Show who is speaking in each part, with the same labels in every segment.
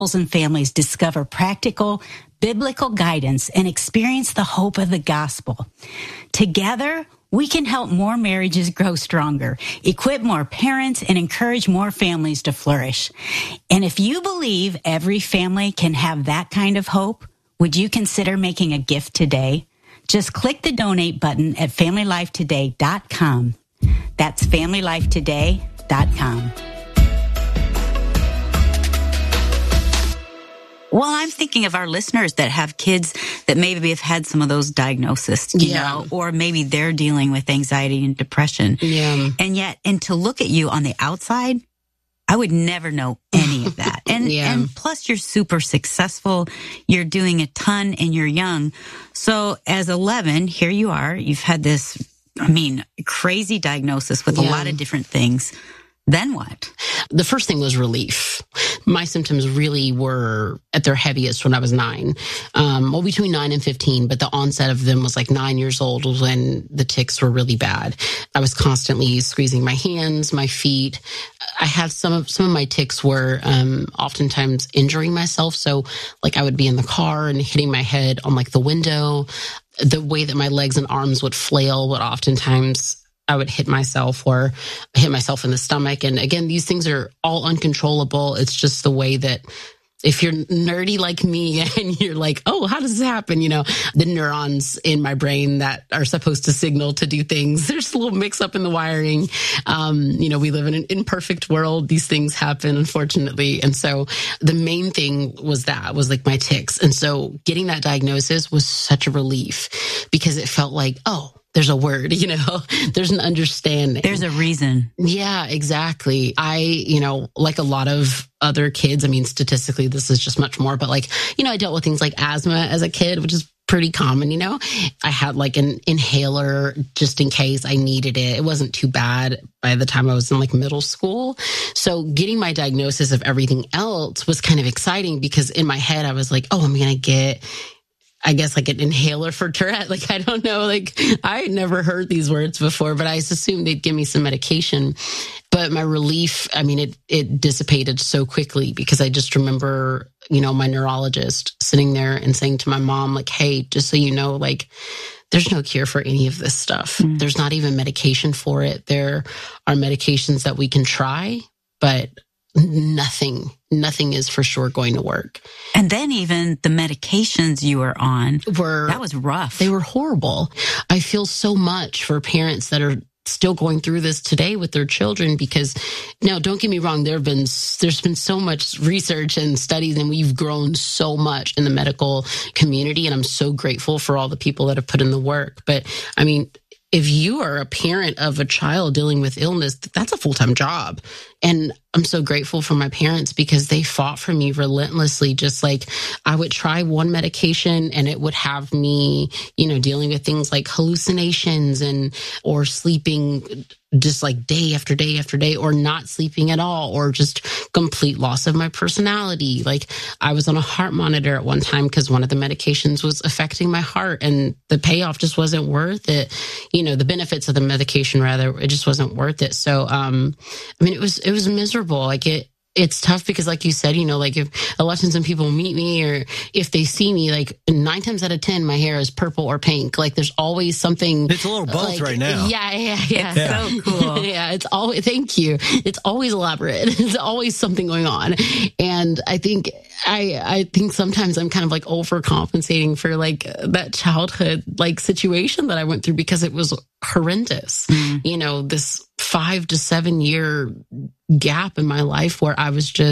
Speaker 1: and families discover practical, biblical guidance and experience the hope of the gospel. Together, we can help more marriages grow stronger, equip more parents, and encourage more families to flourish. And if you believe every family can have that kind of hope, would you consider making a gift today? Just click the donate button at FamilyLifeToday.com. That's FamilyLifeToday.com. Well, I'm thinking of our listeners that have kids that maybe have had some of those diagnoses, you know, or maybe they're dealing with anxiety and depression.
Speaker 2: Yeah.
Speaker 1: And to look at you on the outside, I would never know any of that. And plus you're super successful. You're doing a ton and you're young. So as 11, here you are. You've had this, crazy diagnosis with a lot of different things. Then what?
Speaker 2: The first thing was relief. My symptoms really were at their heaviest when I was 9. Between 9 and 15, but the onset of them was like 9 years old was when the tics were really bad. I was constantly squeezing my hands, my feet. I had some of my tics were oftentimes injuring myself. So like I would be in the car and hitting my head on like the window. The way that my legs and arms would flail would oftentimes I would hit myself or hit myself in the stomach. And again, these things are all uncontrollable. It's just the way that if you're nerdy like me and you're like, oh, how does this happen? You know, the neurons in my brain that are supposed to signal to do things, there's a little mix up in the wiring. We live in an imperfect world. These things happen, unfortunately. And so the main thing was like my tics. And so getting that diagnosis was such a relief because it felt like, oh, there's a word, there's an understanding.
Speaker 1: There's a reason.
Speaker 2: Yeah, exactly. Like a lot of other kids, statistically, this is just much more, but I dealt with things like asthma as a kid, which is pretty common, I had like an inhaler just in case I needed it. It wasn't too bad by the time I was in like middle school. So getting my diagnosis of everything else was kind of exciting because in my head, I was like, oh, I'm going to get I guess like an inhaler for Tourette. I don't know, I had never heard these words before, but I assumed they'd give me some medication. But my relief, it dissipated so quickly because I just remember, my neurologist sitting there and saying to my mom, hey, just so you know, there's no cure for any of this stuff. Mm. There's not even medication for it. There are medications that we can try, but nothing is for sure going to work.
Speaker 1: And then even the medications you were on that was rough.
Speaker 2: They were horrible. I feel so much for parents that are still going through this today with their children because now don't get me wrong, there's been so much research and studies and we've grown so much in the medical community and I'm so grateful for all the people that have put in the work. But if you are a parent of a child dealing with illness, that's a full-time job. And I'm so grateful for my parents because they fought for me relentlessly. Just I would try one medication and it would have me, dealing with things like hallucinations or sleeping just day after day after day or not sleeping at all or just complete loss of my personality. I was on a heart monitor at one time because one of the medications was affecting my heart and the payoff just wasn't worth it. The benefits of the medication, rather, it just wasn't worth it. So, it was miserable. It's tough because like you said, if a lot of times when people meet me or if they see me, 9 times out of 10, my hair is purple or pink. There's always something.
Speaker 3: It's a little both right now.
Speaker 2: Yeah.
Speaker 1: So cool.
Speaker 2: Yeah. It's always, thank you. It's always elaborate. There's always something going on. And I think sometimes I'm kind of overcompensating for that childhood situation that I went through because it was horrendous. Mm. This 5 to 7 year gap in my life where I was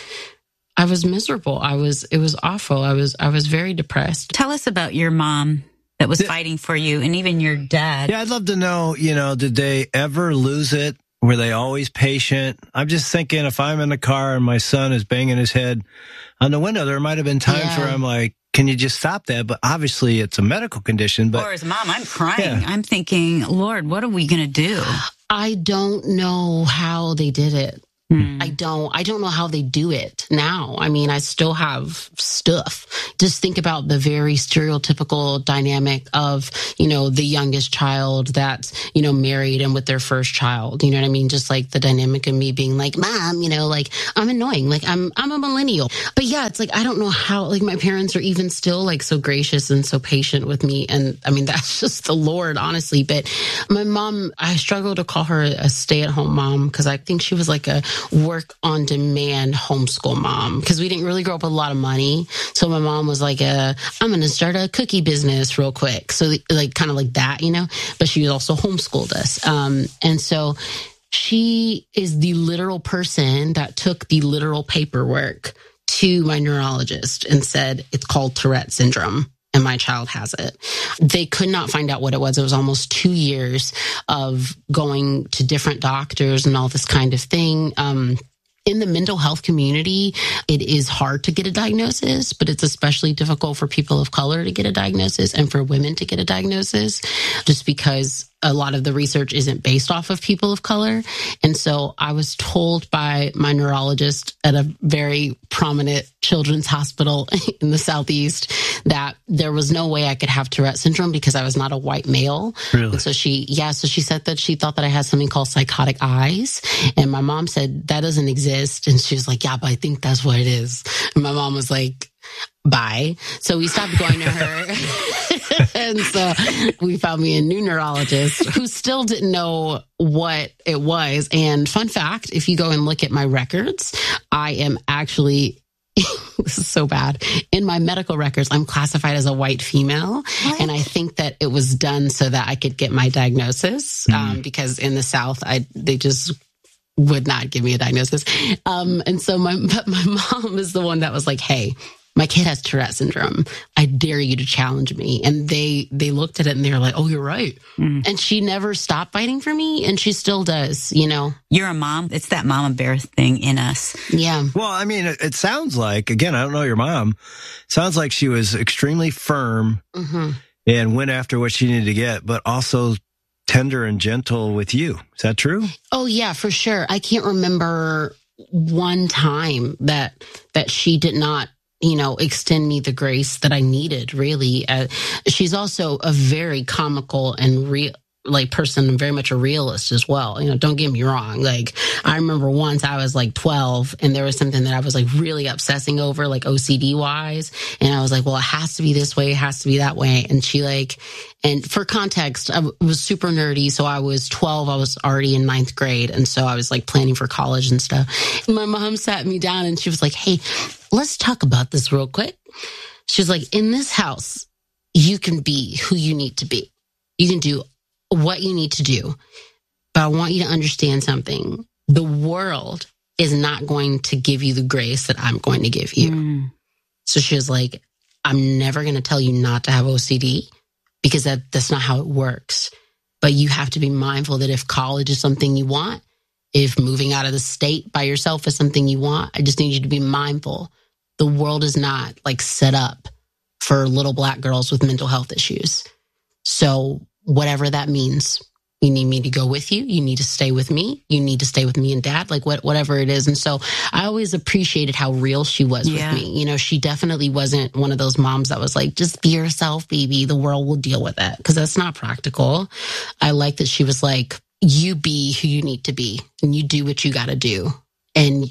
Speaker 2: miserable. It was awful. I was very depressed.
Speaker 1: Tell us about your mom that was fighting for you and even your dad.
Speaker 3: Yeah, I'd love to know, did they ever lose it? Were they always patient? I'm just thinking if I'm in the car and my son is banging his head on the window, there might have been times where I'm like, can you just stop that? But obviously it's a medical condition. But
Speaker 1: or as mom, I'm crying. Yeah. I'm thinking, Lord, what are we going to do?
Speaker 2: I don't know how they did it. I don't know how they do it now. I mean, I still have stuff. Just think about the very stereotypical dynamic of, the youngest child that's, married and with their first child. You know what I mean? Just like the dynamic of me being like, Mom, like I'm annoying. Like I'm a millennial. But yeah, it's like, I don't know how, like my parents are even still like so gracious and so patient with me. And I mean, that's just the Lord, honestly. But my mom, I struggle to call her a stay-at-home mom because I think she was like a work on demand homeschool mom because we didn't really grow up with a lot of money. So my mom was like, I'm going to start a cookie business real quick. So like kind of like that, but she also homeschooled us. And so she is the literal person that took the literal paperwork to my neurologist and said, it's called Tourette syndrome. And my child has it. They could not find out what it was. It was almost 2 years of going to different doctors and all this kind of thing. In the mental health community, it is hard to get a diagnosis, but it's especially difficult for people of color to get a diagnosis and for women to get a diagnosis, just because a lot of the research isn't based off of people of color. And so I was told by my neurologist at a very prominent children's hospital in the Southeast that there was no way I could have Tourette syndrome because I was not a white male.
Speaker 3: Really?
Speaker 2: And so she said that she thought that I had something called psychotic eyes. And my mom said that doesn't exist. And she was like, yeah, but I think that's what it is. And my mom was like, bye. So we stopped going to her. And so we found me a new neurologist who still didn't know what it was. And fun fact, if you go and look at my records, I am actually, this is so bad, in my medical records, I'm classified as a white female. What? And I think that it was done so that I could get my diagnosis because in the South, they just would not give me a diagnosis. And so my mom is the one that was like, hey, my kid has Tourette syndrome. I dare you to challenge me. And they looked at it and they were like, oh, you're right. And she never stopped fighting for me. And she still does,
Speaker 1: You're a mom. It's that mama bear thing in us.
Speaker 2: Yeah.
Speaker 3: Well, I mean, it sounds like, again, I don't know your mom. Sounds like she was extremely firm and went after what she needed to get, but also tender and gentle with you. Is that true?
Speaker 2: Oh, yeah, for sure. I can't remember one time that she did not extend me the grace that I needed, really. She's also a very comical and real person, very much a realist as well. Don't get me wrong. Like, I remember once I was like 12 and there was something that I was like really obsessing over, like OCD wise. And I was like, well, it has to be this way. It has to be that way. And she and for context, I was super nerdy. So I was 12. I was already in 9th grade. And so I was like planning for college and stuff. And my mom sat me down and she was like, hey, let's talk about this real quick. She was like, in this house, you can be who you need to be. You can do what you need to do. But I want you to understand something. The world is not going to give you the grace that I'm going to give you. So she was like, I'm never going to tell you not to have OCD because that's not how it works. But you have to be mindful that if college is something you want, if moving out of the state by yourself is something you want, I just need you to be mindful. The world is not like set up for little Black girls with mental health issues. So whatever that means, you need me to go with you. You need to stay with me. You need to stay with me and Dad, like whatever it is. And so I always appreciated how real she was with me. She definitely wasn't one of those moms that was like, just be yourself, baby. The world will deal with it. Because that's not practical. I like that she was like, you be who you need to be and you do what you got to do. And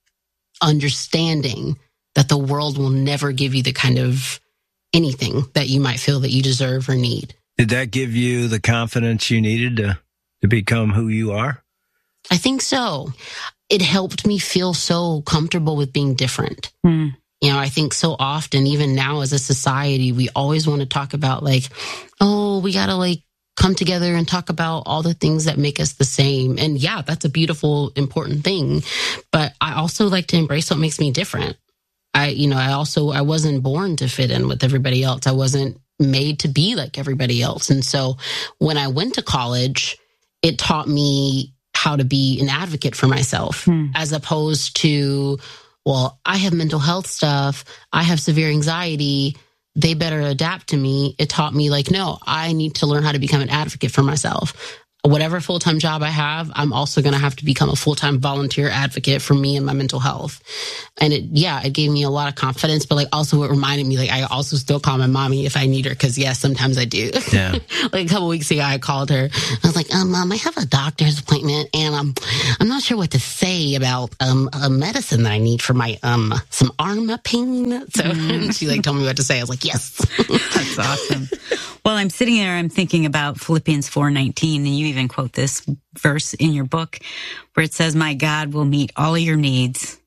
Speaker 2: understanding that the world will never give you the kind of anything that you might feel that you deserve or need.
Speaker 3: Did that give you the confidence you needed to become who you are?
Speaker 2: I think so. It helped me feel so comfortable with being different. I think so often, even now as a society, we always want to talk about like, oh, we got to like come together and talk about all the things that make us the same. And yeah, that's a beautiful, important thing. But I also like to embrace what makes me different. I wasn't born to fit in with everybody else. I wasn't made to be like everybody else. And so when I went to college, it taught me how to be an advocate for myself as opposed to, well, I have mental health stuff. I have severe anxiety. They better adapt to me. It taught me like, no, I need to learn how to become an advocate for myself. whatever full-time job I have, I'm also going to have to become a full-time volunteer advocate for me and my mental health. And it gave me a lot of confidence, but like also it reminded me, like, I also still call my mommy if I need her. Cause yes, sometimes I do.
Speaker 3: Yeah.
Speaker 2: Like a couple weeks ago, I called her. I was like, Mom, I have a doctor's appointment and I'm not sure what to say about, a medicine that I need for my, some arm pain. So she like told me what to say. I was like, yes.
Speaker 1: That's awesome. Well, I'm sitting there, I'm thinking about Philippians 4:19, and you even quote this verse in your book where it says, my God will meet all of your needs,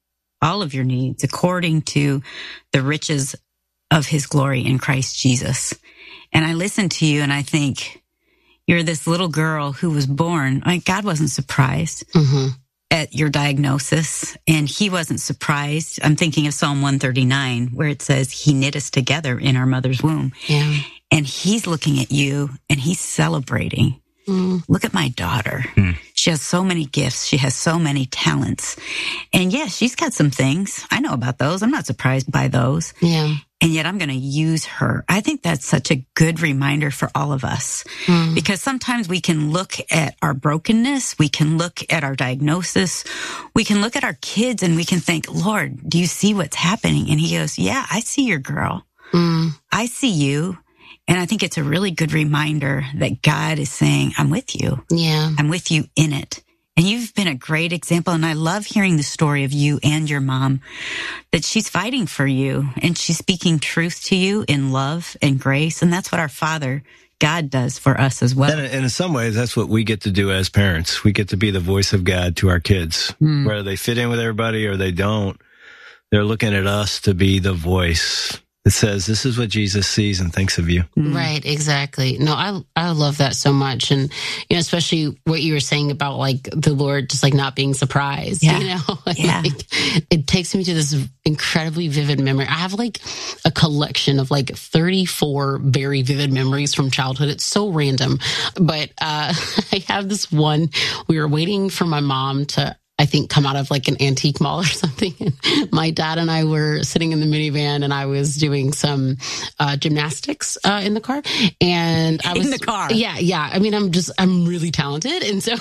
Speaker 1: according to the riches of his glory in Christ Jesus. And I listen to you and I think, you're this little girl who was born, like God wasn't surprised at your diagnosis, and he wasn't surprised. I'm thinking of Psalm 139, where it says he knit us together in our mother's womb.
Speaker 2: Yeah.
Speaker 1: And he's looking at you and he's celebrating. Look at my daughter. She has so many gifts. She has so many talents. And yes, she's got some things. I know about those. I'm not surprised by those.
Speaker 2: Yeah.
Speaker 1: And yet I'm going to use her. I think that's such a good reminder for all of us, because sometimes we can look at our brokenness. We can look at our diagnosis. We can look at our kids and we can think, Lord, do you see what's happening? And he goes, yeah, I see your girl. I see you. And I think it's a really good reminder that God is saying, I'm with you.
Speaker 2: Yeah.
Speaker 1: I'm with you in it. And you've been a great example. And I love hearing the story of you and your mom, that she's fighting for you and she's speaking truth to you in love and grace. And that's what our Father, God, does for us as well.
Speaker 3: And in some ways, that's what we get to do as parents. We get to be the voice of God to our kids, whether they fit in with everybody or they don't. They're looking at us to be the voice. It says, this is what Jesus sees and thinks of you.
Speaker 2: Right, exactly. No, I love that so much. And, you know, especially what you were saying about like the Lord just like not being surprised, you know, like, it takes me to this incredibly vivid memory. I have like a collection of like 34 very vivid memories from childhood. It's so random, but, I have this one. We were waiting for my mom to, I think, come out of like an antique mall or something. And my dad and I were sitting in the minivan and I was doing some gymnastics in the car. And I was
Speaker 1: in the car.
Speaker 2: Yeah. I mean, I'm really talented. And so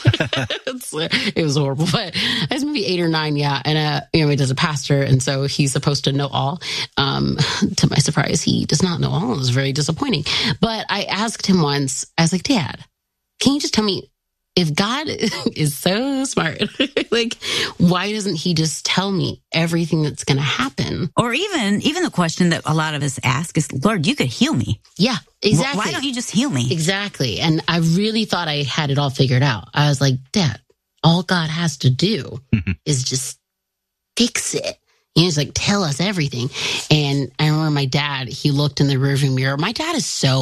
Speaker 2: it was horrible, but I was maybe 8 or 9. Yeah. And, you know, he does a pastor. And so he's supposed to know all. To my surprise, he does not know all. It was very disappointing. But I asked him once, I was like, Dad, can you just tell me, if God is so smart, like, why doesn't he just tell me everything that's going to happen?
Speaker 1: Or even the question that a lot of us ask is, Lord, you could heal me.
Speaker 2: Yeah, exactly.
Speaker 1: Why don't you just heal me?
Speaker 2: Exactly. And I really thought I had it all figured out. I was like, Dad, all God has to do is just fix it. He's like, tell us everything. And I remember my dad, he looked in the rearview mirror. My dad is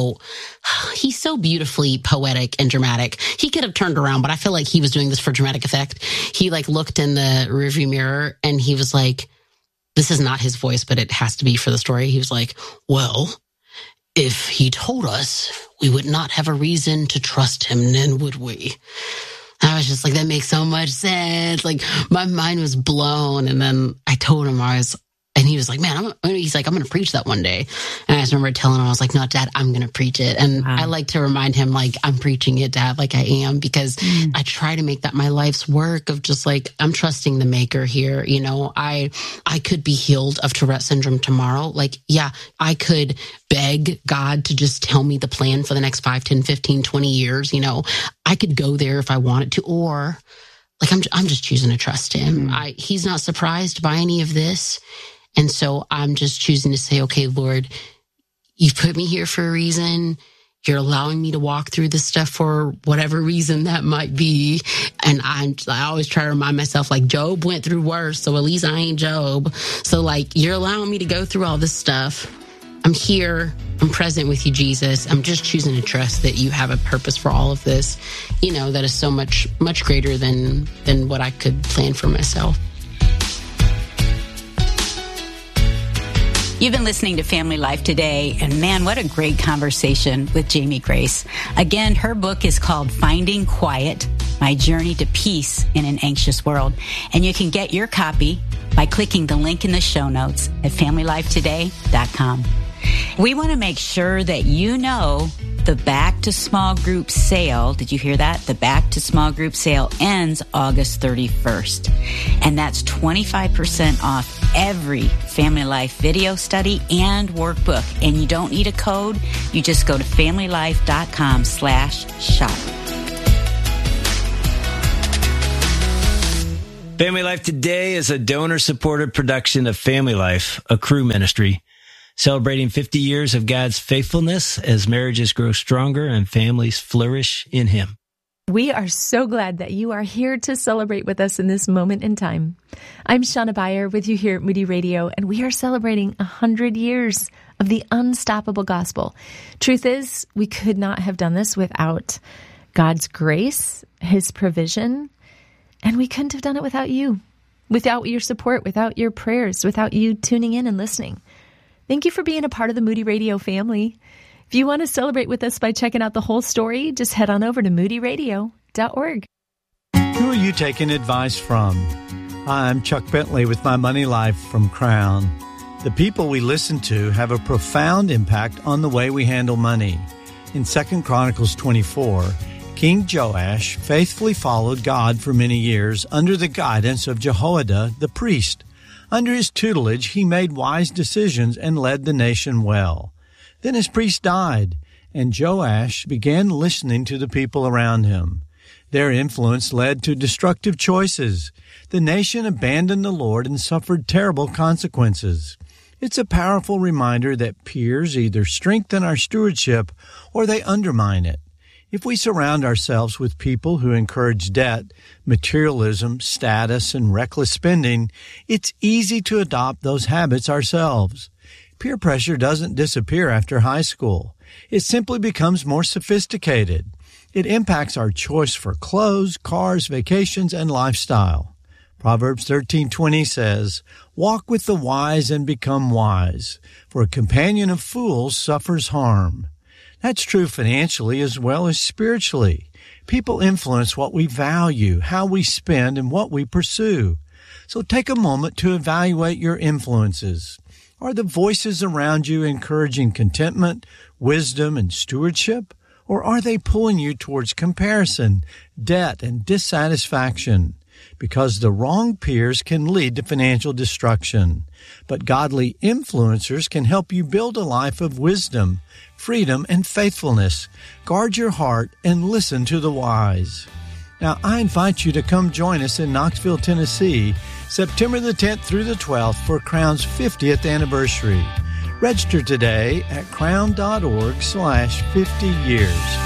Speaker 2: he's so beautifully poetic and dramatic. He could have turned around, but I feel like he was doing this for dramatic effect. He like looked in the rearview mirror and he was like, this is not his voice, but it has to be for the story. He was like, well, if he told us, we would not have a reason to trust him, then would we? I was just like, that makes so much sense. Like, my mind was blown. And then I told him and he was like, man, he's like, I'm going to preach that one day. And I just remember telling him, I was like, no, Dad, I'm going to preach it. And I like to remind him, like, I'm preaching it, Dad, like I am, because I try to make that my life's work of just like, I'm trusting the maker here. You know, I could be healed of Tourette syndrome tomorrow. Like, yeah, I could beg God to just tell me the plan for the next 5, 10, 15, 20 years. You know, I could go there if I wanted to, or like, I'm just choosing to trust him. He's not surprised by any of this. And so I'm just choosing to say, okay, Lord, you've put me here for a reason. You're allowing me to walk through this stuff for whatever reason that might be. And I always try to remind myself, like, Job went through worse, so at least I ain't Job. So like, you're allowing me to go through all this stuff. I'm here. I'm present with you, Jesus. I'm just choosing to trust that you have a purpose for all of this, you know, that is so much, much greater than what I could plan for myself.
Speaker 1: You've been listening to Family Life Today, and man, what a great conversation with Jamie Grace. Again, her book is called Finding Quiet, My Journey to Peace in an Anxious World. And you can get your copy by clicking the link in the show notes at familylifetoday.com. We want to make sure that you know The Back to Small Group sale, did you hear that? The Back to Small Group sale ends August 31st. And that's 25% off every Family Life video study and workbook. And you don't need a code. You just go to familylife.com/shop.
Speaker 3: Family Life Today is a donor-supported production of Family Life, a Cru ministry, celebrating 50 years of God's faithfulness as marriages grow stronger and families flourish in Him.
Speaker 4: We are so glad that you are here to celebrate with us in this moment in time. I'm Shauna Beyer with you here at Moody Radio, and we are celebrating 100 years of the unstoppable gospel. Truth is, we could not have done this without God's grace, His provision, and we couldn't have done it without you, without your support, without your prayers, without you tuning in and listening. Thank you for being a part of the Moody Radio family. If you want to celebrate with us by checking out the whole story, just head on over to moodyradio.org.
Speaker 5: Who are you taking advice from? I'm Chuck Bentley with My Money Life from Crown. The people we listen to have a profound impact on the way we handle money. In 2 Chronicles 24, King Joash faithfully followed God for many years under the guidance of Jehoiada the priest. Under his tutelage, he made wise decisions and led the nation well. Then his priest died, and Joash began listening to the people around him. Their influence led to destructive choices. The nation abandoned the Lord and suffered terrible consequences. It's a powerful reminder that peers either strengthen our stewardship or they undermine it. If we surround ourselves with people who encourage debt, materialism, status, and reckless spending, it's easy to adopt those habits ourselves. Peer pressure doesn't disappear after high school. It simply becomes more sophisticated. It impacts our choice for clothes, cars, vacations, and lifestyle. Proverbs 13:20 says, "Walk with the wise and become wise, for a companion of fools suffers harm." That's true financially as well as spiritually. People influence what we value, how we spend, and what we pursue. So take a moment to evaluate your influences. Are the voices around you encouraging contentment, wisdom, and stewardship? Or are they pulling you towards comparison, debt, and dissatisfaction? Because the wrong peers can lead to financial destruction. But godly influencers can help you build a life of wisdom, freedom, and faithfulness. Guard your heart and listen to the wise. Now, I invite you to come join us in Knoxville, Tennessee, September the 10th through the 12th for Crown's 50th anniversary. Register today at crown.org/50years.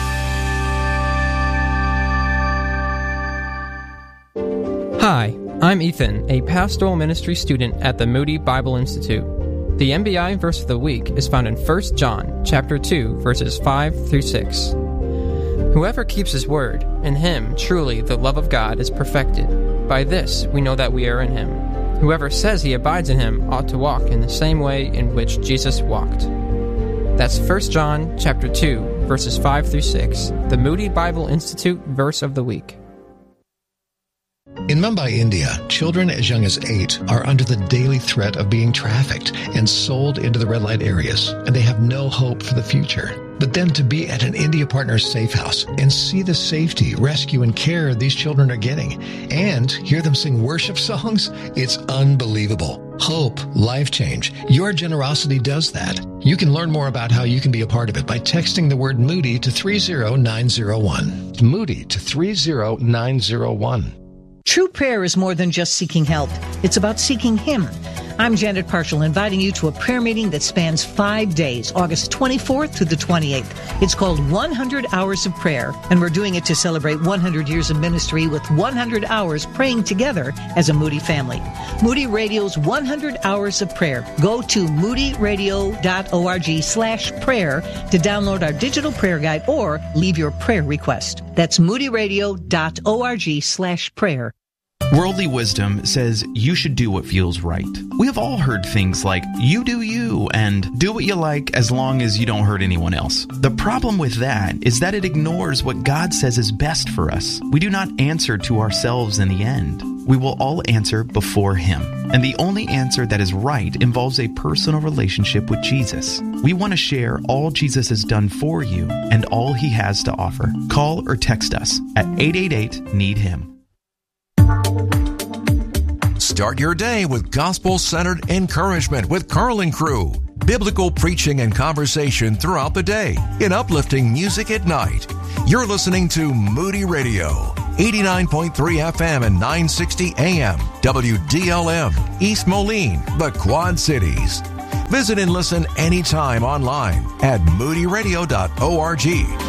Speaker 6: Hi, I'm Ethan, a pastoral ministry student at the Moody Bible Institute. The MBI verse of the week is found in 1 John chapter 2, verses 5 through 6. Whoever keeps his word, in him truly the love of God is perfected. By this we know that we are in him. Whoever says he abides in him ought to walk in the same way in which Jesus walked. That's 1 John chapter 2, verses 5 through 6, the Moody Bible Institute verse of the week.
Speaker 7: In Mumbai, India, children as young as 8 are under the daily threat of being trafficked and sold into the red light areas, and they have no hope for the future. But then to be at an India Partners safe house and see the safety, rescue, and care these children are getting, and hear them sing worship songs, it's unbelievable. Hope, life change. Your generosity does that. You can learn more about how you can be a part of it by texting the word Moody to 30901. Moody to 30901.
Speaker 8: True prayer is more than just seeking help. It's about seeking Him. I'm Janet Parshall, inviting you to a prayer meeting that spans 5 days, August 24th through the 28th. It's called 100 Hours of Prayer, and we're doing it to celebrate 100 years of ministry with 100 hours praying together as a Moody family. Moody Radio's 100 Hours of Prayer. Go to moodyradio.org/prayer to download our digital prayer guide or leave your prayer request. That's moodyradio.org/prayer.
Speaker 9: Worldly wisdom says you should do what feels right. We have all heard things like, you do you, and do what you like as long as you don't hurt anyone else. The problem with that is that it ignores what God says is best for us. We do not answer to ourselves in the end. We will all answer before Him. And the only answer that is right involves a personal relationship with Jesus. We want to share all Jesus has done for you and all He has to offer. Call or text us at 888-NEED-HIM.
Speaker 10: Start your day with gospel-centered encouragement with Carl and Crew. Biblical preaching and conversation throughout the day in uplifting music at night. You're listening to Moody Radio, 89.3 FM and 960 AM, WDLM, East Moline, the Quad Cities. Visit and listen anytime online at moodyradio.org.